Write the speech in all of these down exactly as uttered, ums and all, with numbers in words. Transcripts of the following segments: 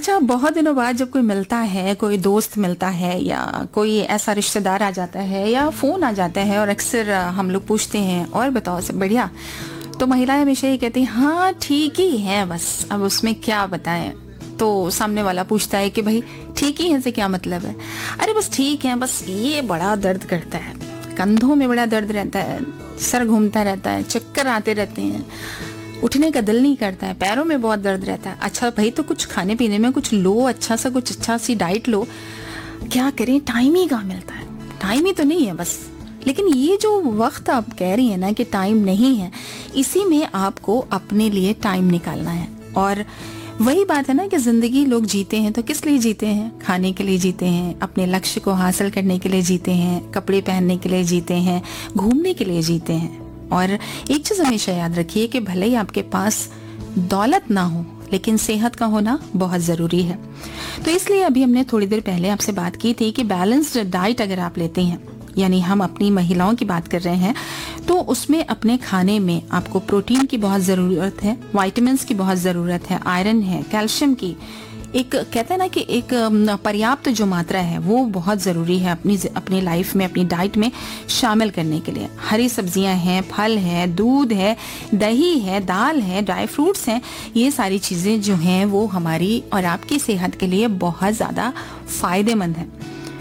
अच्छा, बहुत दिनों बाद जब कोई मिलता है, कोई दोस्त मिलता है या कोई ऐसा रिश्तेदार आ जाता है या फ़ोन आ जाता है और अक्सर हम लोग पूछते हैं और बताओ सब बढ़िया, तो महिलाएं हमेशा ये कहती हैं हाँ ठीक ही है, बस अब उसमें क्या बताएं। तो सामने वाला पूछता है कि भाई ठीक ही है से क्या मतलब है? अरे बस ठीक है, बस ये बड़ा दर्द करता है, कंधों में बड़ा दर्द रहता है, सर घूमता रहता है, चक्कर आते रहते हैं, उठने का दिल नहीं करता है, पैरों में बहुत दर्द रहता है। अच्छा भाई, तो कुछ खाने पीने में कुछ लो, अच्छा सा कुछ अच्छा सी डाइट लो। क्या करें, टाइम ही कहाँ मिलता है, टाइम ही तो नहीं है बस। लेकिन ये जो वक्त आप कह रही है ना कि टाइम नहीं है, इसी में आपको अपने लिए टाइम निकालना है। और वही बात है ना कि जिंदगी लोग जीते हैं तो किस लिए जीते हैं? खाने के लिए जीते हैं, अपने लक्ष्य को हासिल करने के लिए जीते हैं, कपड़े पहनने के लिए जीते हैं, घूमने के लिए जीते हैं। और एक चीज हमेशा याद रखिए कि भले ही आपके पास दौलत ना हो, लेकिन सेहत का होना बहुत जरूरी है। तो इसलिए अभी हमने थोड़ी देर पहले आपसे बात की थी कि बैलेंस्ड डाइट अगर आप लेते हैं, यानी हम अपनी महिलाओं की बात कर रहे हैं, तो उसमें अपने खाने में आपको प्रोटीन की बहुत ज़रूरत है, विटामिन्स की बहुत ज़रूरत है, आयरन है, कैल्शियम की एक कहते हैं ना कि एक पर्याप्त जो मात्रा है वो बहुत ज़रूरी है अपनी अपनी लाइफ में, अपनी डाइट में शामिल करने के लिए। हरी सब्जियां हैं, फल है, दूध है, दही है, दाल है, ड्राई फ्रूट्स हैं, ये सारी चीज़ें जो हैं वो हमारी और आपकी सेहत के लिए बहुत ज़्यादा फ़ायदेमंद हैं।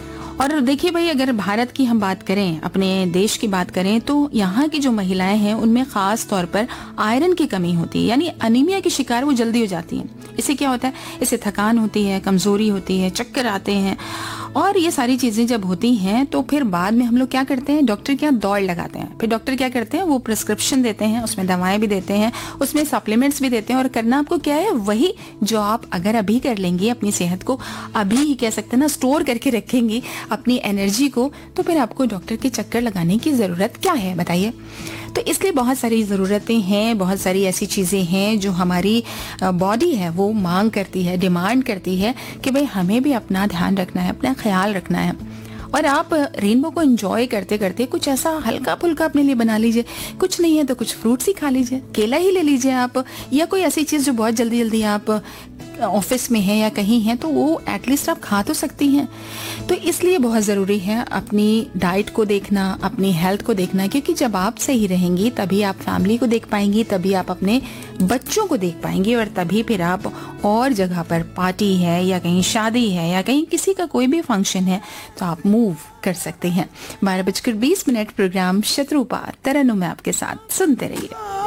और देखिए भाई, अगर भारत की हम बात करें, अपने देश की बात करें, तो यहाँ की जो महिलाएं हैं उनमें खास तौर पर आयरन की कमी होती है, यानी अनीमिया की शिकार वो जल्दी हो जाती हैं। इससे क्या होता है, इससे थकान होती है, कमजोरी होती है, चक्कर आते हैं, और ये सारी चीजें जब होती हैं तो फिर बाद में हम लोग क्या करते हैं, डॉक्टर के यहाँ दौड़ लगाते हैं। फिर डॉक्टर क्या करते हैं, वो प्रिस्क्रिप्शन देते हैं, उसमें दवाएं भी देते हैं, उसमें सप्लीमेंट्स भी देते हैं, और करना आपको क्या है, वही जो आप अगर अभी कर लेंगी, अपनी सेहत को अभी ही कह सकते हैं ना स्टोर करके रखेंगी अपनी एनर्जी को, तो फिर आपको डॉक्टर के चक्कर लगाने की जरूरत क्या है, बताइए। तो इसलिए बहुत सारी ज़रूरतें हैं, बहुत सारी ऐसी चीज़ें हैं जो हमारी बॉडी है वो मांग करती है, डिमांड करती है कि भाई हमें भी अपना ध्यान रखना है, अपना ख्याल रखना है। और आप रेनबो को एंजॉय करते करते कुछ ऐसा हल्का फुल्का अपने लिए बना लीजिए। कुछ नहीं है तो कुछ फ्रूट्स ही खा लीजिए, केला ही ले लीजिए आप, या कोई ऐसी चीज़ जो बहुत जल्दी जल्दी आप ऑफिस में है या कहीं है तो वो एटलीस्ट आप खा तो सकती हैं। तो इसलिए बहुत ज़रूरी है अपनी डाइट को देखना, अपनी हेल्थ को देखना, क्योंकि जब आप सही रहेंगी तभी आप फैमिली को देख पाएंगी, तभी आप अपने बच्चों को देख पाएंगी, और तभी फिर आप और जगह पर पार्टी है या कहीं शादी है या कहीं किसी का कोई भी फंक्शन है तो आप मूव कर सकते हैं। बारह बजकर बीस मिनट प्रोग्राम शत्रुपात तरन्नुम में आपके साथ, सुनते रहिए।